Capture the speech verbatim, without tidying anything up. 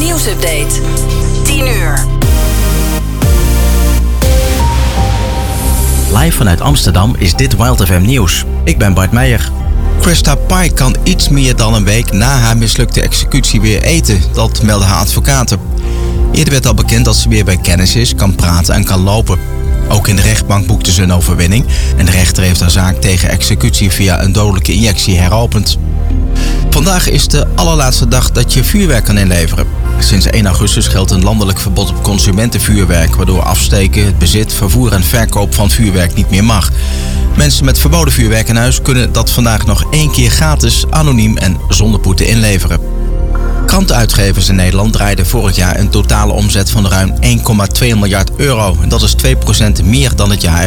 Nieuwsupdate. tien uur. Live vanuit Amsterdam is dit Wild F M Nieuws. Ik ben Bart Meijer. Christa Pike kan iets meer dan een week na haar mislukte executie weer eten, dat melden haar advocaten. Eerder werd al bekend dat ze weer bij kennis is, kan praten en kan lopen. Ook in de rechtbank boekte ze een overwinning en de rechter heeft haar zaak tegen executie via een dodelijke injectie heropend. Vandaag is de allerlaatste dag dat je vuurwerk kan inleveren. Sinds één augustus geldt een landelijk verbod op consumentenvuurwerk, waardoor afsteken, het bezit, vervoer en verkoop van vuurwerk niet meer mag. Mensen met verboden vuurwerk in huis kunnen dat vandaag nog één keer gratis, anoniem en zonder boete inleveren. Krantenuitgevers in Nederland draaiden vorig jaar een totale omzet van ruim één komma twee miljard euro. Dat is twee procent meer dan het jaar